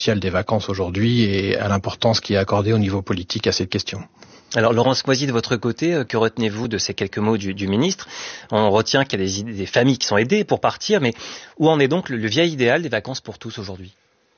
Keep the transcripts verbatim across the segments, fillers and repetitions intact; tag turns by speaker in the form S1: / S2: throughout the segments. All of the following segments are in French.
S1: des vacances aujourd'hui et à l'importance qui est accordée au niveau politique à cette question.
S2: Alors Laurence Moisy, de votre côté, que retenez-vous de ces quelques mots du, du ministre? On retient qu'il y a des, des familles qui sont aidées pour partir, mais où en est donc le, le vieil idéal des vacances pour tous aujourd'hui?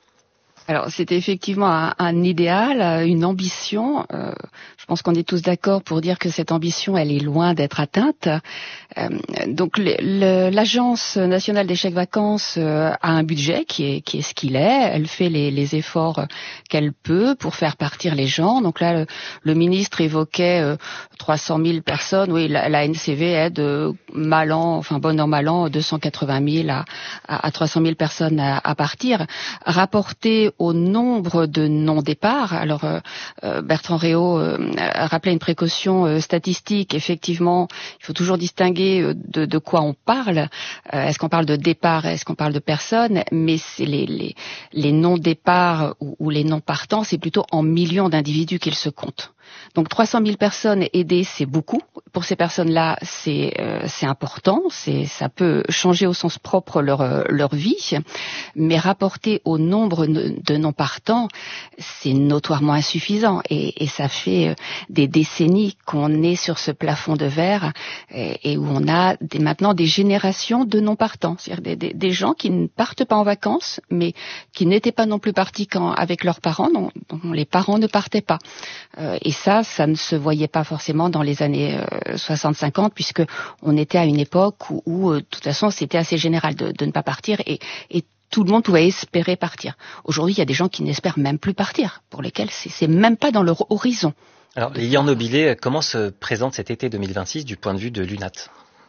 S3: Alors c'était effectivement un, un idéal, une ambition. Euh, je pense qu'on est tous d'accord pour dire que cette ambition, elle est loin d'être atteinte. Euh, donc le, le, l'Agence nationale des chèques vacances euh, a un budget qui est, qui est ce qu'il est. Elle fait les, les efforts qu'elle peut pour faire partir les gens. Donc là, le, le ministre évoquait euh, trois cent mille personnes. Oui, la, la N C V aide euh, mal an, enfin bon an mal an, deux cent quatre-vingt mille à, à, à trois cent mille personnes à, à partir. Rapporté au nombre de non-départs. Alors euh, Bertrand Réau euh, rappelait une précaution euh, statistique. Effectivement, il faut toujours distinguer euh, de, de quoi on parle. Euh, est-ce qu'on parle de départ, est-ce qu'on parle de personnes? Mais c'est les, les, les non-départs ou, ou les non-partants, c'est plutôt en millions d'individus qu'ils se comptent. Donc trois cent mille personnes aidées, c'est beaucoup. Pour ces personnes-là, c'est euh, c'est important, c'est ça peut changer au sens propre leur euh, leur vie, mais rapporté au nombre de non-partants, c'est notoirement insuffisant et, et ça fait euh, des décennies qu'on est sur ce plafond de verre et, et où on a des, maintenant des générations de non-partants, c'est-à-dire des, des, des gens qui ne partent pas en vacances, mais qui n'étaient pas non plus partis quand avec leurs parents, dont, dont les parents ne partaient pas. Euh, et ça, ça ne se voyait pas forcément dans les années euh, soixante cinquante, puisque on était à une époque où, où euh, de toute façon, c'était assez général de, de ne pas partir et, et tout le monde pouvait espérer partir. Aujourd'hui, il y a des gens qui n'espèrent même plus partir, pour lesquels c'est, c'est même pas dans leur horizon.
S2: Alors, Lilian Nobilet, comment se présente cet été deux mille vingt-six du point de vue de l'U N A T ?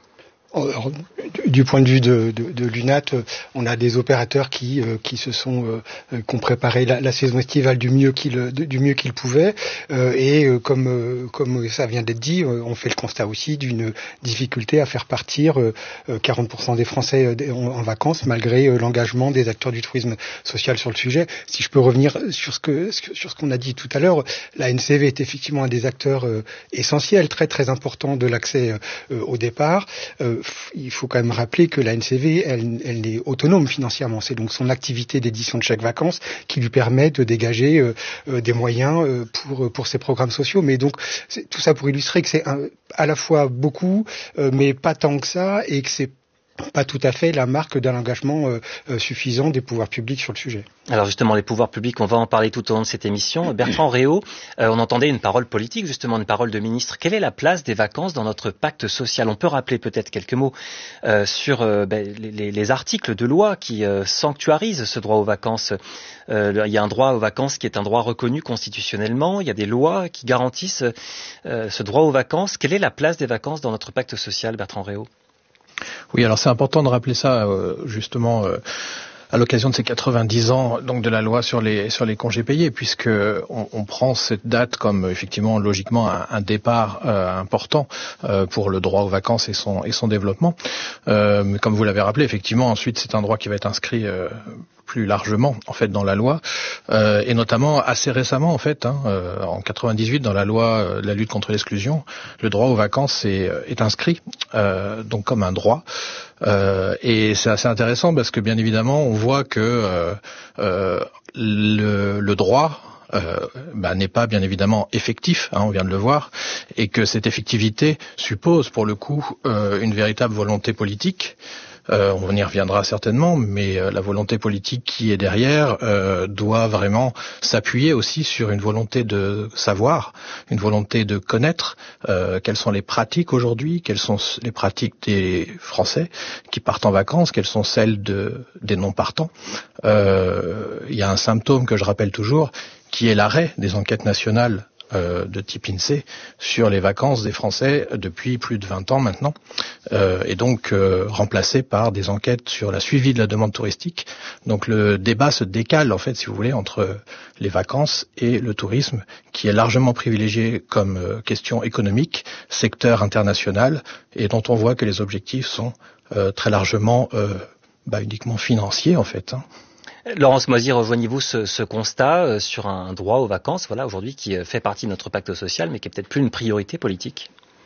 S4: Alors, du point de vue de, de, de l'U N A T, on a des opérateurs qui euh, qui se sont euh, qui ont préparé la, la saison estivale du mieux qu'ils du mieux qu'ils pouvaient euh, et euh, comme euh, comme ça vient d'être dit, euh, on fait le constat aussi d'une difficulté à faire partir euh, quarante pour cent des Français en, en vacances malgré euh, l'engagement des acteurs du tourisme social sur le sujet. Si je peux revenir sur ce que sur ce qu'on a dit tout à l'heure, la N C V est effectivement un des acteurs euh, essentiels, très très important de l'accès euh, au départ. Euh, Il faut quand même rappeler que la N C V, elle, elle est autonome financièrement. C'est donc son activité d'édition de chèques vacances qui lui permet de dégager euh, euh, des moyens euh, pour pour ses programmes sociaux. Mais donc c'est, tout ça pour illustrer que c'est un, à la fois beaucoup, euh, mais pas tant que ça, et que c'est pas tout à fait la marque d'un engagement euh, euh, suffisant des pouvoirs publics sur le sujet.
S2: Alors justement, les pouvoirs publics, on va en parler tout au long de cette émission. Bertrand Réau, euh, on entendait une parole politique, justement une parole de ministre. Quelle est la place des vacances dans notre pacte social? On peut rappeler peut-être quelques mots euh, sur euh, ben, les, les articles de loi qui euh, sanctuarisent ce droit aux vacances. Euh, il y a un droit aux vacances qui est un droit reconnu constitutionnellement. Il y a des lois qui garantissent euh, ce droit aux vacances. Quelle est la place des vacances dans notre pacte social, Bertrand Réau?
S1: Oui, alors c'est important de rappeler ça euh, justement euh, à l'occasion de ces quatre-vingt-dix ans donc de la loi sur les sur les congés payés, puisque on, on prend cette date comme effectivement logiquement un, un départ euh, important euh, pour le droit aux vacances et son et son développement. Euh, mais comme vous l'avez rappelé, effectivement ensuite c'est un droit qui va être inscrit euh, plus largement en fait dans la loi euh, et notamment assez récemment en fait hein, euh, en quatre-vingt-dix-huit dans la loi euh, de la lutte contre l'exclusion, le droit aux vacances est, est inscrit euh, donc comme un droit euh, et c'est assez intéressant parce que bien évidemment on voit que euh, euh, le, le droit Euh, bah, n'est pas bien évidemment effectif, hein, on vient de le voir, et que cette effectivité suppose pour le coup euh, une véritable volonté politique. Euh, on y reviendra certainement, mais euh, la volonté politique qui est derrière euh, doit vraiment s'appuyer aussi sur une volonté de savoir, une volonté de connaître euh, quelles sont les pratiques aujourd'hui, quelles sont les pratiques des Français qui partent en vacances, quelles sont celles de, des non-partants. Euh, il y a un symptôme que je rappelle toujours, qui est l'arrêt des enquêtes nationales euh, de type INSEE sur les vacances des Français depuis plus de vingt ans maintenant, euh, et donc euh, remplacé par des enquêtes sur la suivi de la demande touristique. Donc le débat se décale en fait, si vous voulez, entre les vacances et le tourisme, qui est largement privilégié comme euh, question économique, secteur international, et dont on voit que les objectifs sont euh, très largement euh, bah, uniquement financiers en fait, hein.
S2: Laurence Moisy, rejoignez-vous ce, ce constat euh, sur un droit aux vacances, voilà, aujourd'hui qui fait partie de notre pacte social, mais qui est peut-être plus une priorité politique?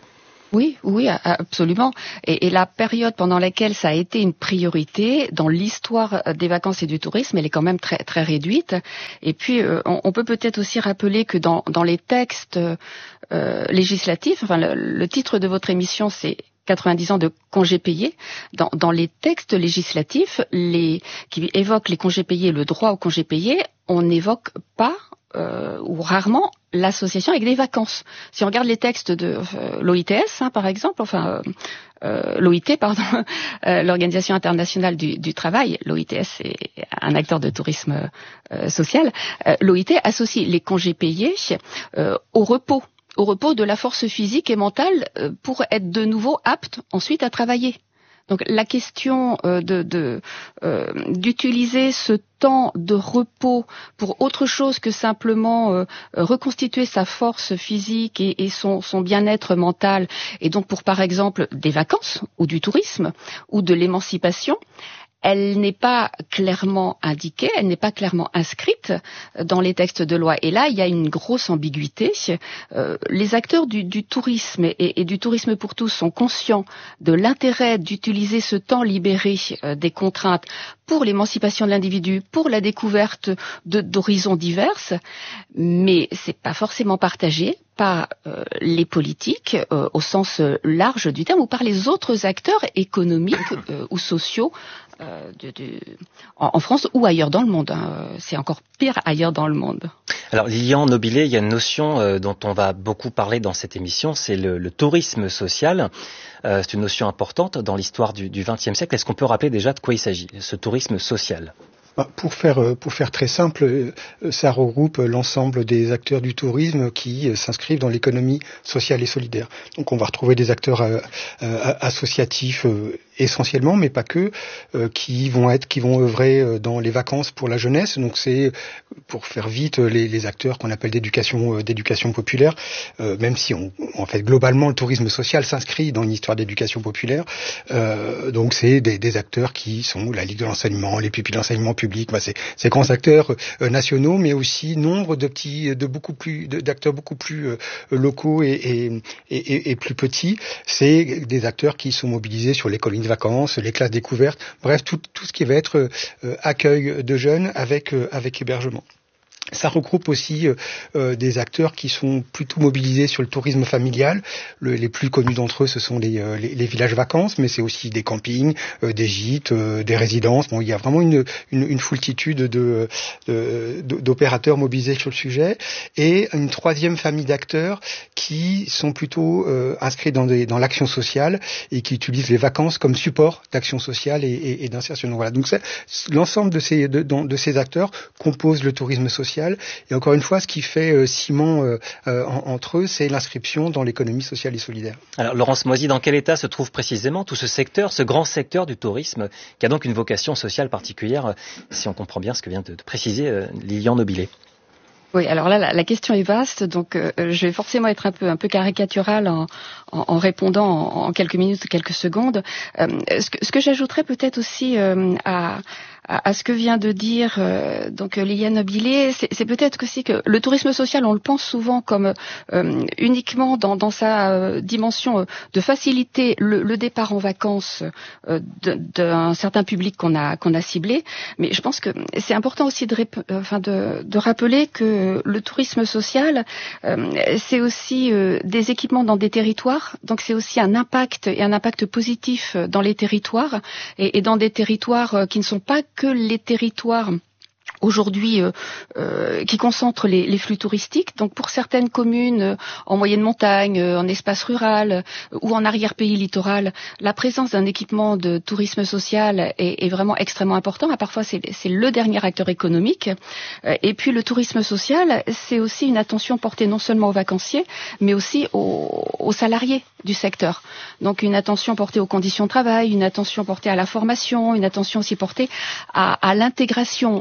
S3: Oui, oui, absolument. Et, et la période pendant laquelle ça a été une priorité dans l'histoire des vacances et du tourisme, elle est quand même très très réduite. Et puis, euh, on, on peut peut-être aussi rappeler que dans, dans les textes euh, législatifs, enfin, le, le titre de votre émission, c'est quatre-vingt-dix ans de congés payés. Dans, dans les textes législatifs, les, qui évoquent les congés payés, le droit aux congés payés, on n'évoque pas Euh, ou rarement l'association avec des vacances. Si on regarde les textes de euh, l'O I T S, hein, par exemple, enfin euh, euh, l'O I T, pardon, euh, l'Organisation internationale du, du travail, l'O I T S est un acteur de tourisme euh, social, euh, l'O I T associe les congés payés euh, au repos, au repos de la force physique et mentale euh, pour être de nouveau apte ensuite à travailler. Donc la question euh, de, de, euh, d'utiliser ce temps de repos pour autre chose que simplement euh, reconstituer sa force physique et, et son, son bien-être mental, et donc pour par exemple des vacances ou du tourisme ou de l'émancipation, elle n'est pas clairement indiquée, elle n'est pas clairement inscrite dans les textes de loi. Et là, il y a une grosse ambiguïté. Euh, les acteurs du, du tourisme et, et du tourisme pour tous sont conscients de l'intérêt d'utiliser ce temps libéré euh, des contraintes pour l'émancipation de l'individu, pour la découverte de, d'horizons diverses, mais c'est pas forcément partagé par euh, les politiques euh, au sens large du terme ou par les autres acteurs économiques euh, ou sociaux euh, de, de, en, en France ou ailleurs dans le monde. Hein. C'est encore pire ailleurs dans le monde.
S2: Alors Lilian Nobilet, il y a une notion euh, dont on va beaucoup parler dans cette émission, c'est le, le tourisme social. Euh, c'est une notion importante dans l'histoire du vingtième siècle. Est-ce qu'on peut rappeler déjà de quoi il s'agit, ce tourisme social ?
S4: Pour faire, pour faire très simple, ça regroupe l'ensemble des acteurs du tourisme qui s'inscrivent dans l'économie sociale et solidaire. Donc on va retrouver des acteurs euh, euh, associatifs euh, essentiellement, mais pas que, euh, qui vont être, qui vont œuvrer dans les vacances pour la jeunesse. Donc c'est, pour faire vite, les, les acteurs qu'on appelle d'éducation, euh, d'éducation populaire, euh, même si on, en fait globalement le tourisme social s'inscrit dans une histoire d'éducation populaire. Euh, donc c'est des, des acteurs qui sont la Ligue de l'enseignement, les pupilles d'enseignement public. Bah c'est ces grands acteurs euh, nationaux, mais aussi nombre de petits, de beaucoup plus, de, d'acteurs beaucoup plus euh, locaux et, et, et, et plus petits. C'est des acteurs qui sont mobilisés sur les colonies de vacances, les classes découvertes, bref tout, tout ce qui va être euh, accueil de jeunes avec euh, avec hébergement. Ça regroupe aussi euh, des acteurs qui sont plutôt mobilisés sur le tourisme familial. Le, les plus connus d'entre eux, ce sont les, euh, les, les villages vacances, mais c'est aussi des campings, euh, des gîtes, euh, des résidences. Bon, il y a vraiment une, une, une foultitude de, de, d'opérateurs mobilisés sur le sujet. Et une troisième famille d'acteurs qui sont plutôt euh, inscrits dans, des, dans l'action sociale et qui utilisent les vacances comme support d'action sociale et, et, et d'insertion. Donc, voilà. Donc c'est, l'ensemble de ces, de, de ces acteurs compose le tourisme social. Et encore une fois, ce qui fait euh, ciment euh, euh, en, entre eux, c'est l'inscription dans l'économie sociale et solidaire.
S2: Alors, Laurence Moisy, dans quel état se trouve précisément tout ce secteur, ce grand secteur du tourisme, qui a donc une vocation sociale particulière, si on comprend bien ce que vient de, de préciser euh, Lilian Nobilet?
S3: Oui, alors là, la, la question est vaste, donc euh, je vais forcément être un peu un peu caricaturale en, en, en répondant en, en quelques minutes, quelques secondes. Euh, ce que, ce que j'ajouterais peut-être aussi euh, à à ce que vient de dire euh, donc Lilian Nobilet, c'est, c'est peut-être aussi que le tourisme social, on le pense souvent comme euh, uniquement dans, dans sa euh, dimension euh, de faciliter le, le départ en vacances euh, d'un certain public qu'on a qu'on a ciblé, mais je pense que c'est important aussi de, rép- enfin de, de rappeler que le tourisme social, euh, c'est aussi euh, des équipements dans des territoires, donc c'est aussi un impact et un impact positif dans les territoires et, et dans des territoires euh, qui ne sont pas que les territoires aujourd'hui euh, euh, qui concentrent les, les flux touristiques. Donc pour certaines communes euh, en moyenne montagne, euh, en espace rural euh, ou en arrière-pays littoral, la présence d'un équipement de tourisme social est, est vraiment extrêmement important. Parfois c'est, c'est le dernier acteur économique. Euh, et puis le tourisme social, c'est aussi une attention portée non seulement aux vacanciers, mais aussi aux, aux salariés du secteur. Donc une attention portée aux conditions de travail, une attention portée à la formation, une attention aussi portée à, à l'intégration dans les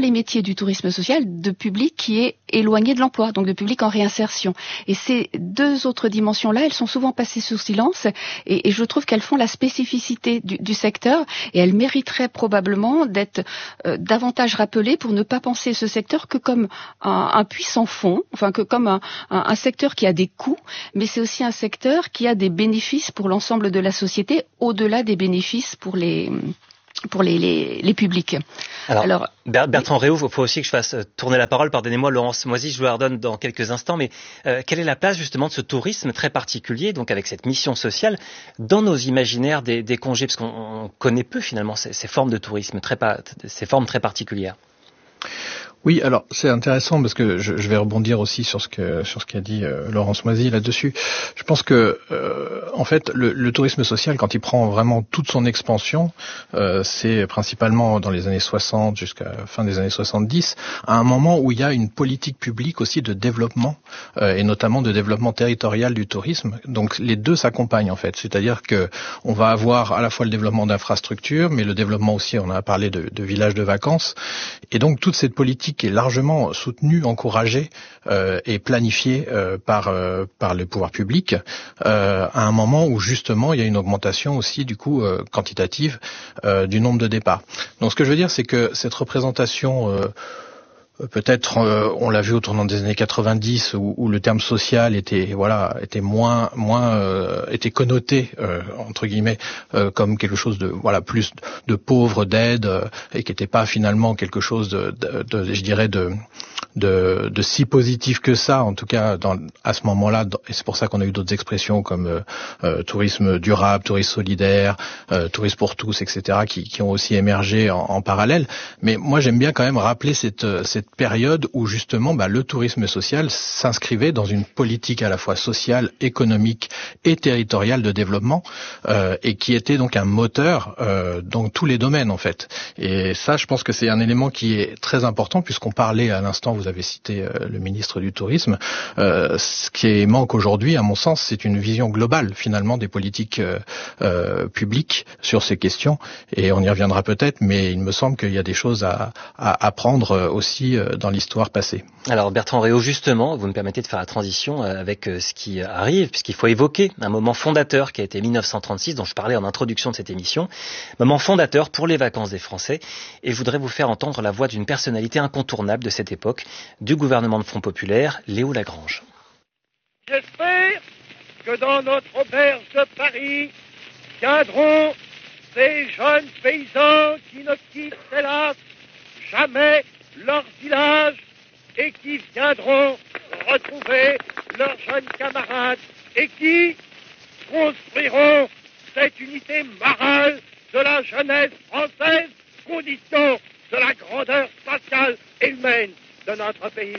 S3: les métiers du tourisme social de public qui est éloigné de l'emploi, donc de public en réinsertion. Et ces deux autres dimensions-là, elles sont souvent passées sous silence et, et je trouve qu'elles font la spécificité du, du secteur et elles mériteraient probablement d'être euh, davantage rappelées pour ne pas penser ce secteur que comme un, un puits sans fond, enfin que comme un, un, un secteur qui a des coûts, mais c'est aussi un secteur qui a des bénéfices pour l'ensemble de la société, au-delà des bénéfices pour les pour les, les, les publics.
S2: Alors, Alors Bertrand Réau, il faut aussi que je fasse tourner la parole. Pardonnez-moi, Laurence Moisy, je vous la redonne dans quelques instants. Mais euh, quelle est la place justement de ce tourisme très particulier, donc avec cette mission sociale, dans nos imaginaires des, des congés, parce qu'on connaît peu finalement ces, ces formes de tourisme, très, ces formes très particulières.
S1: Oui, alors c'est intéressant parce que je, je vais rebondir aussi sur ce que sur ce qu'a dit euh, Laurence Moisy là-dessus. Je pense que euh, en fait le, le tourisme social, quand il prend vraiment toute son expansion, euh, c'est principalement dans les années soixante jusqu'à la fin des années soixante-dix, à un moment où il y a une politique publique aussi de développement euh, et notamment de développement territorial du tourisme. Donc les deux s'accompagnent en fait, c'est-à-dire que on va avoir à la fois le développement d'infrastructures, mais le développement aussi, on a parlé de, de villages de vacances, et donc toute cette politique qui est largement soutenu, encouragé euh, et planifié euh, par euh, par les pouvoirs publics euh, à un moment où justement il y a une augmentation aussi du coup euh, quantitative euh, du nombre de départs. Donc ce que je veux dire, c'est que cette représentation euh, peut-être, euh, on l'a vu au tournant des années quatre-vingt-dix, où, où le terme social était, voilà, était moins, moins, euh, était connoté euh, entre guillemets euh, comme quelque chose de, voilà, plus de pauvre, d'aide, euh, et qui n'était pas finalement quelque chose de, de, de je dirais, de, de, de si positif que ça, en tout cas dans, à ce moment-là. Et c'est pour ça qu'on a eu d'autres expressions comme euh, euh, tourisme durable, tourisme solidaire, euh, tourisme pour tous, et cetera, qui, qui ont aussi émergé en, en parallèle. Mais moi, j'aime bien quand même rappeler cette, cette période où justement bah, le tourisme social s'inscrivait dans une politique à la fois sociale, économique et territoriale de développement euh, et qui était donc un moteur euh, dans tous les domaines en fait. Et ça, je pense que c'est un élément qui est très important puisqu'on parlait à l'instant, vous avez cité euh, le ministre du Tourisme. Euh, ce qui manque aujourd'hui, à mon sens, c'est une vision globale finalement des politiques euh, euh, publiques sur ces questions. Et on y reviendra peut-être, mais il me semble qu'il y a des choses à, à apprendre aussi dans l'histoire passée.
S2: Alors Bertrand Réau, justement, vous me permettez de faire la transition avec ce qui arrive, puisqu'il faut évoquer un moment fondateur qui a été mille neuf cent trente-six, dont je parlais en introduction de cette émission, moment fondateur pour les vacances des Français, et je voudrais vous faire entendre la voix d'une personnalité incontournable de cette époque, du gouvernement de Front Populaire, Léo Lagrange.
S5: J'espère que dans notre auberge de Paris viendront ces jeunes paysans qui ne quittent hélas jamais leur village et qui viendront retrouver leurs jeunes camarades et qui construiront cette unité morale de la jeunesse française, condition de la grandeur sociale et humaine de notre pays.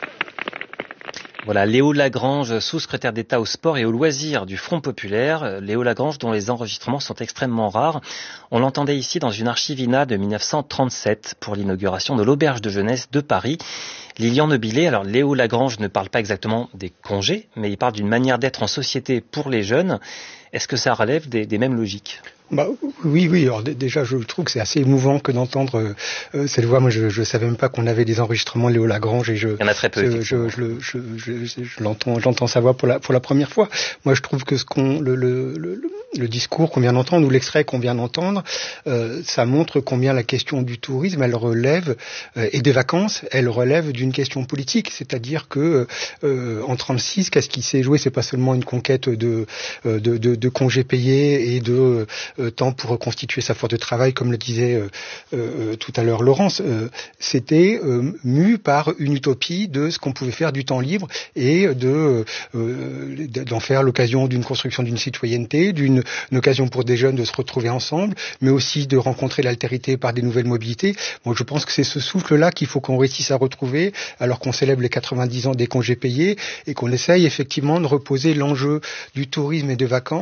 S2: Voilà, Léo Lagrange, sous-secrétaire d'État au sport et aux loisirs du Front Populaire. Léo Lagrange, dont les enregistrements sont extrêmement rares. On l'entendait ici dans une archivina de mille neuf cent trente-sept pour l'inauguration de l'auberge de jeunesse de Paris. Lilian Nobilet, alors Léo Lagrange ne parle pas exactement des congés, mais il parle d'une manière d'être en société pour les jeunes. Est-ce que ça relève des, des mêmes logiques ?
S4: Bah, oui, oui. Alors d- déjà, je trouve que c'est assez émouvant que d'entendre euh, cette voix. Moi, je ne savais même pas qu'on avait des enregistrements de Léo Lagrange, et je,
S2: il y en a très peu.
S4: Je, je, je, je, je, je, je l'entends, j'entends sa voix pour la pour la première fois. Moi, je trouve que ce qu'on le le, le, le discours qu'on vient d'entendre ou l'extrait qu'on vient d'entendre, euh, ça montre combien la question du tourisme, elle relève euh, et des vacances, elle relève d'une question politique. C'est-à-dire que euh, en trente-six, qu'est-ce qui s'est joué ? C'est pas seulement une conquête de de de, de congés payés et de euh, temps pour reconstituer sa force de travail, comme le disait euh, euh, tout à l'heure Laurence. Euh, c'était euh, mu par une utopie de ce qu'on pouvait faire du temps libre et de euh, d'en faire l'occasion d'une construction d'une citoyenneté, d'une une occasion pour des jeunes de se retrouver ensemble, mais aussi de rencontrer l'altérité par des nouvelles mobilités. Moi, je pense que c'est ce souffle-là qu'il faut qu'on réussisse à retrouver, alors qu'on célèbre les quatre-vingt-dix ans des congés payés et qu'on essaye effectivement de reposer l'enjeu du tourisme et des vacances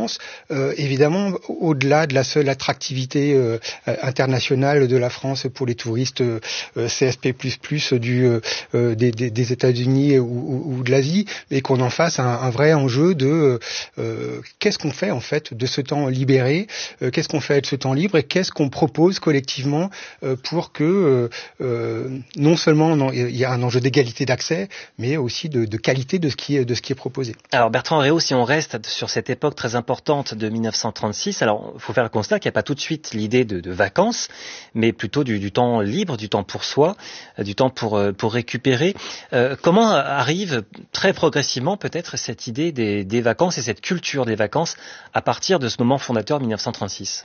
S4: vacances, euh, évidemment, au-delà de la seule attractivité euh, internationale de la France pour les touristes euh, C S P plus plus du euh, des, des, des États-Unis ou, ou, ou de l'Asie, mais qu'on en fasse un, un vrai enjeu de euh, qu'est-ce qu'on fait en fait de ce temps libéré, euh, qu'est-ce qu'on fait de ce temps libre et qu'est-ce qu'on propose collectivement euh, pour que euh, euh, non seulement non, il y a un enjeu d'égalité d'accès, mais aussi de, de qualité de ce qui est de ce qui est proposé.
S2: Alors Bertrand Réau, si on reste sur cette époque très importante de mille neuf cent trente-six, alors il faut faire le constat qu'il n'y a pas tout de suite l'idée de, de vacances, mais plutôt du, du temps libre, du temps pour soi, du temps pour pour récupérer. Euh, comment arrive très progressivement peut-être cette idée des, des vacances et cette culture des vacances à partir de ce moment fondateur mille neuf cent trente-six?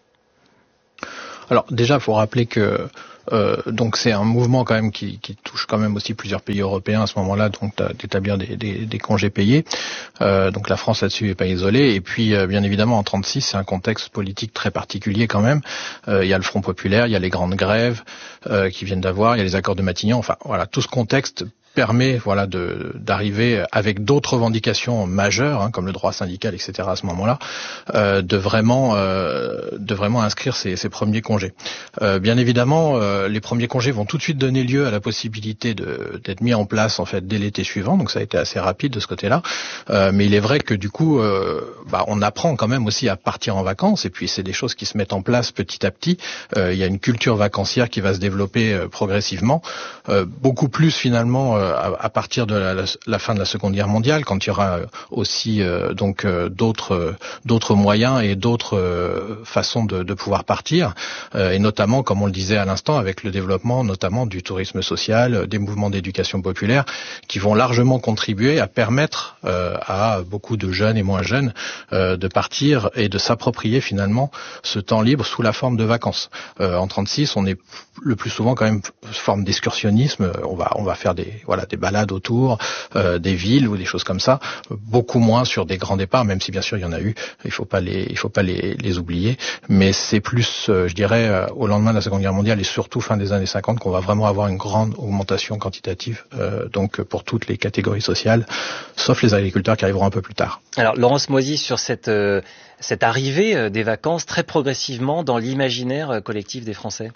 S1: Alors déjà, il faut rappeler que euh, donc c'est un mouvement quand même qui, qui touche quand même aussi plusieurs pays européens à ce moment-là, donc d'établir des, des, des congés payés. Euh, donc la France là-dessus n'est pas isolée. Et puis euh, bien évidemment en trente-six, c'est un contexte politique très particulier quand même. Euh, il y a le Front populaire, il y a les grandes grèves euh, qui viennent d'avoir, il y a les accords de Matignon. Enfin voilà, tout ce contexte permet voilà de d'arriver avec d'autres revendications majeures hein, comme le droit syndical et cetera à ce moment-là euh, de vraiment euh, de vraiment inscrire ces, ces premiers congés. Euh, bien évidemment euh, les premiers congés vont tout de suite donner lieu à la possibilité de d'être mis en place en fait dès l'été suivant, donc ça a été assez rapide de ce côté-là. Euh, mais il est vrai que du coup euh, bah, on apprend quand même aussi à partir en vacances et puis c'est des choses qui se mettent en place petit à petit. Euh, il y a une culture vacancière qui va se développer euh, progressivement, euh, beaucoup plus finalement euh, à partir de la, la fin de la Seconde Guerre mondiale, quand il y aura aussi euh, donc euh, d'autres euh, d'autres moyens et d'autres euh, façons de, de pouvoir partir, euh, et notamment, comme on le disait à l'instant, avec le développement notamment du tourisme social, des mouvements d'éducation populaire, qui vont largement contribuer à permettre euh, à beaucoup de jeunes et moins jeunes euh, de partir et de s'approprier finalement ce temps libre sous la forme de vacances. Euh, en trente-six, on est le plus souvent quand même forme d'excursionnisme. On va on va faire des voilà des balades autour euh, des villes ou des choses comme ça, beaucoup moins sur des grands départs, même si bien sûr il y en a eu, il faut pas les il faut pas les, les oublier, mais c'est plus euh, je dirais euh, au lendemain de la Seconde Guerre mondiale et surtout fin des années cinquante qu'on va vraiment avoir une grande augmentation quantitative euh, donc pour toutes les catégories sociales, sauf les agriculteurs qui arriveront un peu plus tard.
S2: Alors Laurence Moisy, sur cette euh, cette arrivée euh, des vacances très progressivement dans l'imaginaire euh, collectif des Français.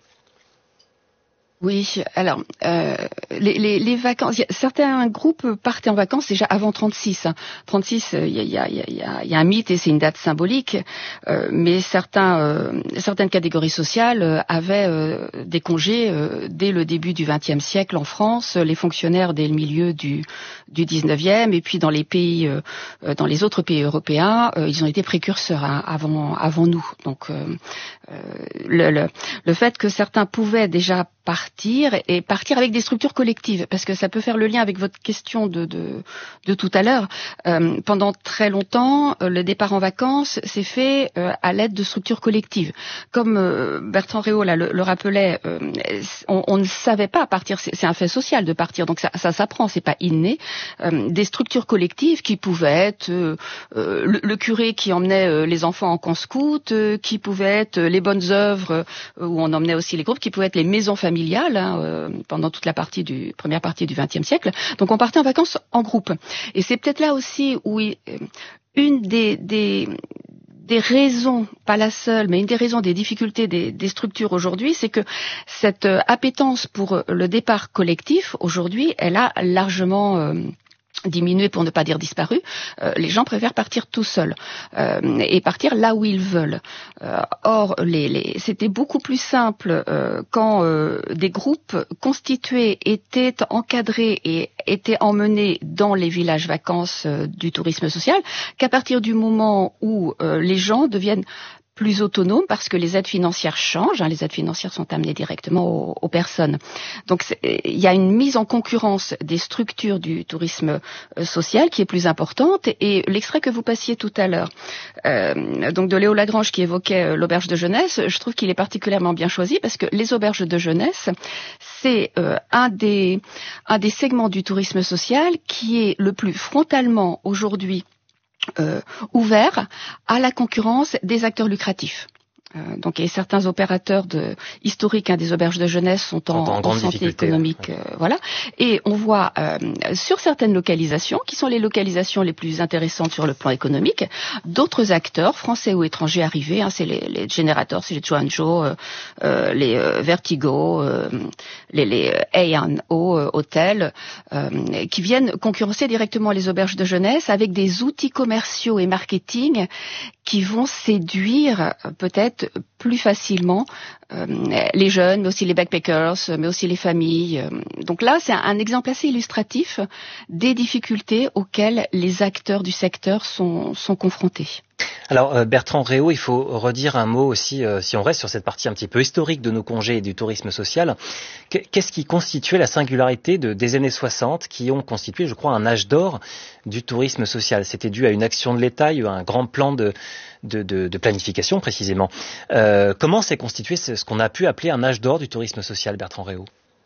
S3: Oui, alors euh, les, les, les vacances, y a, certains groupes partaient en vacances déjà avant trente-six. Hein. trente-six, il y a, y, a, y, a, y a un mythe et c'est une date symbolique, euh, mais certains, euh, certaines catégories sociales euh, avaient euh, des congés euh, dès le début du vingtième siècle en France, les fonctionnaires dès le milieu du, du dix-neuvième, et puis dans les pays, euh, dans les autres pays européens, euh, ils ont été précurseurs hein, avant, avant nous. Donc euh, euh, le, le, le fait que certains pouvaient déjà partir et partir avec des structures collectives, parce que ça peut faire le lien avec votre question de, de, de tout à l'heure. Euh, pendant très longtemps, euh, le départ en vacances s'est fait euh, à l'aide de structures collectives. Comme euh, Bertrand Réau là, le, le rappelait, euh, on, on ne savait pas partir, c'est, c'est un fait social de partir, donc ça, ça s'apprend, c'est pas inné. Euh, des structures collectives qui pouvaient être euh, euh, le, le curé qui emmenait euh, les enfants en camp scout, euh, qui pouvaient être les bonnes œuvres euh, où on emmenait aussi les groupes, qui pouvaient être les maisons familiales Hein, euh, pendant toute la partie du, première partie du vingtième siècle. Donc on partait en vacances en groupe. Et c'est peut-être là aussi où il, une des, des, des raisons, pas la seule, mais une des raisons des difficultés des, des structures aujourd'hui, c'est que cette euh, appétence pour le départ collectif, aujourd'hui, elle a largement euh, diminué, pour ne pas dire disparu. Euh, les gens préfèrent partir tout seuls euh, et partir là où ils veulent. Euh, or, les, les, c'était beaucoup plus simple euh, quand euh, des groupes constitués étaient encadrés et étaient emmenés dans les villages vacances euh, du tourisme social, qu'à partir du moment où euh, les gens deviennent plus autonome parce que les aides financières changent, hein, les aides financières sont amenées directement aux, aux personnes. Donc il y a une mise en concurrence des structures du tourisme euh, social qui est plus importante, et l'extrait que vous passiez tout à l'heure, euh, donc de Léo Lagrange qui évoquait euh, l'auberge de jeunesse, je trouve qu'il est particulièrement bien choisi parce que les auberges de jeunesse, c'est euh, un des un des segments du tourisme social qui est le plus frontalement aujourd'hui Euh, ouvert à la concurrence des acteurs lucratifs. Euh, donc, et certains opérateurs de, historiques hein, des auberges de jeunesse sont en, en, en santé économique, euh, voilà. Et on voit euh, sur certaines localisations, qui sont les localisations les plus intéressantes sur le plan économique, d'autres acteurs français ou étrangers arrivés. Hein, c'est les, les générateurs, c'est les Chuanzhou, euh, euh, les euh, Vertigo, euh, les, les A and O euh, hôtels, euh, qui viennent concurrencer directement les auberges de jeunesse avec des outils commerciaux et marketing qui vont séduire euh, peut-être plus facilement euh, les jeunes, mais aussi les backpackers, mais aussi les familles. Donc là, c'est un, un exemple assez illustratif des difficultés auxquelles les acteurs du secteur sont, sont confrontés.
S2: Alors euh, Bertrand Réau, il faut redire un mot aussi, euh, si on reste sur cette partie un petit peu historique de nos congés et du tourisme social. Qu'est-ce qui constituait la singularité de, des années soixante qui ont constitué, je crois, un âge d'or du tourisme social? C'était dû à une action de l'État, il y a eu un grand plan de, de, de, de planification précisément. Euh, comment s'est constitué ce, ce qu'on a pu appeler un âge d'or du tourisme social, Bertrand Réau?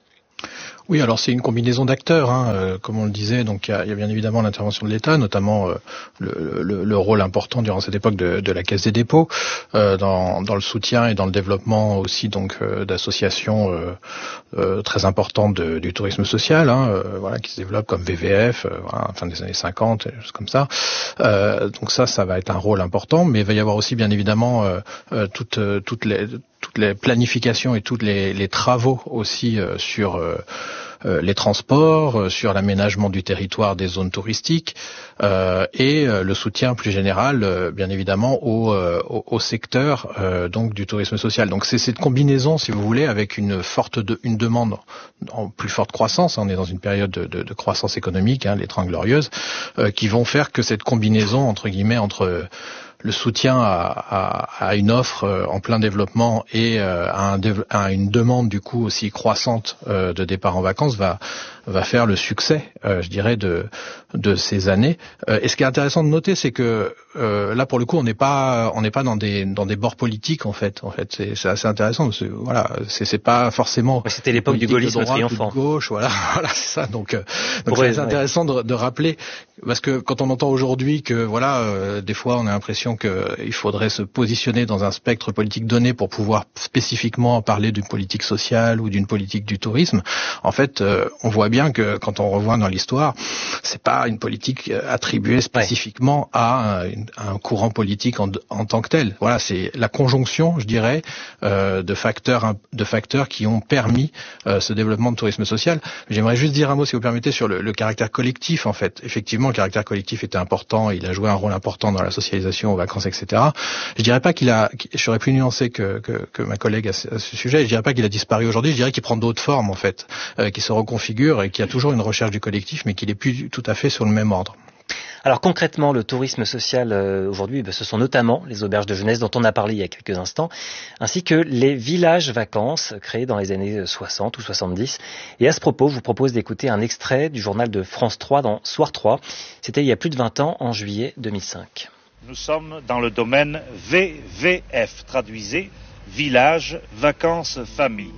S1: Oui, alors c'est une combinaison d'acteurs, hein, euh, comme on le disait. Donc il y a, il y a bien évidemment l'intervention de l'État, notamment euh, le, le, le rôle important durant cette époque de, de la Caisse des dépôts, euh, dans, dans le soutien et dans le développement aussi donc euh, d'associations euh, euh, très importantes de, du tourisme social, hein, euh, voilà, qui se développent comme V V F, euh, voilà, à la fin des années cinquante, des choses comme ça. Euh, donc ça, ça va être un rôle important, mais il va y avoir aussi bien évidemment euh, euh, toutes, toutes les toutes les planifications et tous les, les travaux aussi euh, sur euh, euh, les transports, euh, sur l'aménagement du territoire des zones touristiques euh, et euh, le soutien plus général, euh, bien évidemment, au, euh, au, au secteur euh, donc du tourisme social. Donc c'est cette combinaison, si vous voulez, avec une forte de, une demande en plus forte croissance. On est dans une période de, de, de croissance économique, hein, les Trente Glorieuses, euh, qui vont faire que cette combinaison entre guillemets entre le soutien à, à, à une offre euh, en plein développement et euh, à, un, à une demande du coup aussi croissante euh, de départ en vacances va va faire le succès, euh, je dirais, de de ces années. Euh, et ce qui est intéressant de noter, c'est que euh, là, pour le coup, on n'est pas on n'est pas dans des dans des bords politiques en fait. En fait, c'est, c'est assez intéressant. Parce que, voilà, c'est c'est pas forcément.
S2: Ouais, c'était l'époque du gaullisme triomphant.
S1: De gauche, voilà, voilà, c'est ça. Donc, euh, donc c'est ouais. intéressant de, de rappeler, parce que quand on entend aujourd'hui que voilà, euh, des fois, on a l'impression qu'il faudrait se positionner dans un spectre politique donné pour pouvoir spécifiquement parler d'une politique sociale ou d'une politique du tourisme. En fait, euh, on voit bien que quand on revoit dans l'histoire, c'est pas une politique attribuée spécifiquement ouais. à, un, à un courant politique en, en tant que tel. Voilà, c'est la conjonction, je dirais, euh, de facteurs de facteurs qui ont permis euh, ce développement de tourisme social. J'aimerais juste dire un mot, si vous permettez, sur le, le caractère collectif. En fait, effectivement, le caractère collectif était important. Il a joué un rôle important dans la socialisation aux vacances, et cetera. Je dirais pas qu'il a, je serais plus nuancé que, que, que ma collègue à ce, à ce sujet. Je dirais pas qu'il a disparu aujourd'hui. Je dirais qu'il prend d'autres formes, en fait, euh, qui se reconfigurent et qu'il y a toujours une recherche du collectif, mais qu'il est plus tout à fait sur le même ordre.
S2: Alors concrètement, le tourisme social euh, aujourd'hui, ben, ce sont notamment les auberges de jeunesse dont on a parlé il y a quelques instants, ainsi que les villages vacances créés dans les années soixante ou soixante-dix. Et à ce propos, je vous propose d'écouter un extrait du journal de France trois dans Soir trois. C'était il y a plus de vingt ans, en juillet deux mille cinq.
S6: Nous sommes dans le domaine V V F, traduisez village, vacances, famille.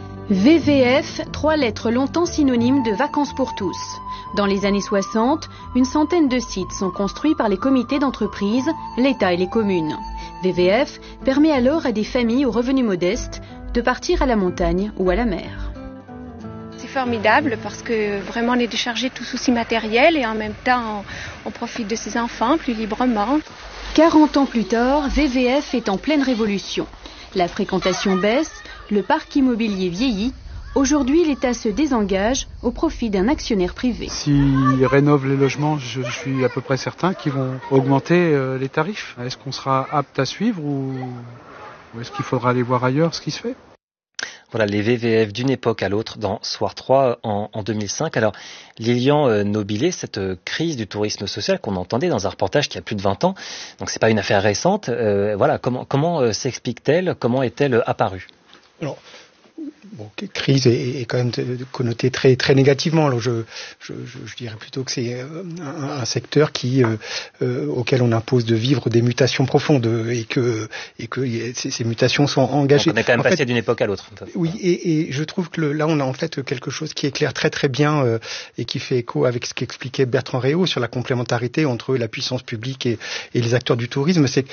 S7: V V F, trois lettres longtemps synonymes de vacances pour tous. Dans les années soixante, une centaine de sites sont construits par les comités d'entreprise, l'État et les communes. V V F permet alors à des familles aux revenus modestes de partir à la montagne ou à la mer.
S8: C'est formidable parce que vraiment on est déchargé de tout souci matériel et en même temps on, on profite de ses enfants plus librement.
S7: quarante ans plus tard, V V F est en pleine révolution. La fréquentation baisse, le parc immobilier vieillit. Aujourd'hui, l'État se désengage au profit d'un actionnaire privé.
S9: S'ils rénovent les logements, je suis à peu près certain qu'ils vont augmenter euh, les tarifs. Est-ce qu'on sera apte à suivre ou, ou est-ce qu'il faudra aller voir ailleurs ce qui se fait ?
S2: Voilà, les V V F d'une époque à l'autre dans Soir trois en, en deux mille cinq. Alors, Lilian euh, Nobilet, cette euh, crise du tourisme social qu'on entendait dans un reportage qui a plus de vingt ans, donc c'est pas une affaire récente, euh, voilà, comment, comment euh, s'explique-t-elle, comment est-elle apparue ?
S4: Alors, bon, crise est, est quand même connotée très très négativement. Alors je, je, je dirais plutôt que c'est un, un secteur qui euh, euh, auquel on impose de vivre des mutations profondes et que et que ces, ces mutations sont engagées.
S2: Donc on est quand même
S4: en
S2: passé
S4: fait,
S2: d'une époque à l'autre.
S4: Oui, et, et je trouve que le, là on a en fait quelque chose qui éclaire très très bien euh, et qui fait écho avec ce qu'expliquait Bertrand Réau sur la complémentarité entre la puissance publique et, et les acteurs du tourisme. C'est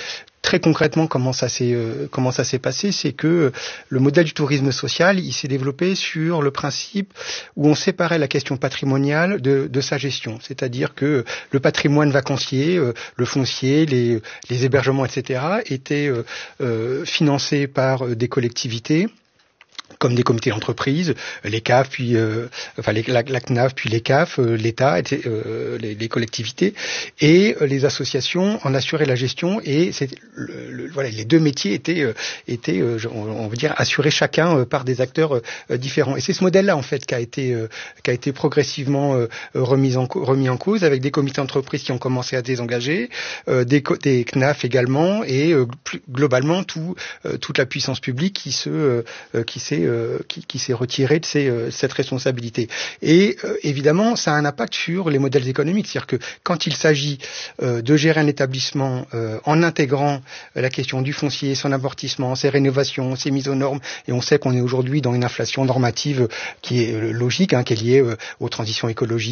S4: très concrètement, comment ça s'est euh, comment ça s'est passé, c'est que le modèle du tourisme social, il s'est développé sur le principe où on séparait la question patrimoniale de, de sa gestion, c'est-à-dire que le patrimoine vacancier, euh, le foncier, les, les hébergements, et cetera, étaient euh, euh, financés par des collectivités, comme des comités d'entreprise, les C A F, puis euh, enfin les, la, la C N A F, puis les C A F, euh, l'État, et, euh, les, les collectivités, et euh, les associations en assuraient la gestion. Et c'est le, le, voilà, les deux métiers étaient euh, étaient, euh, on, on veut dire, assurés chacun euh, par des acteurs euh, différents. Et c'est ce modèle-là en fait qui a été euh, qui a été progressivement euh, remis en remis en cause, avec des comités d'entreprise qui ont commencé à désengager, euh, des, des C N A F également, et euh, plus globalement tout euh, toute la puissance publique qui se euh, qui s'est Euh, qui, qui s'est retiré de ces, euh, cette responsabilité. Et euh, évidemment, ça a un impact sur les modèles économiques. C'est-à-dire que quand il s'agit euh, de gérer un établissement euh, en intégrant euh, la question du foncier, son amortissement, ses rénovations, ses mises aux normes, et on sait qu'on est aujourd'hui dans une inflation normative qui est euh, logique, hein, qui est liée euh, aux transitions écologiques,